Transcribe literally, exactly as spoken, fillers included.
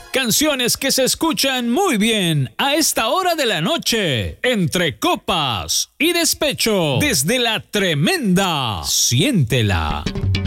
Canciones que se escuchan muy bien a esta hora de la noche, entre copas y despecho, desde la tremenda. Siéntela.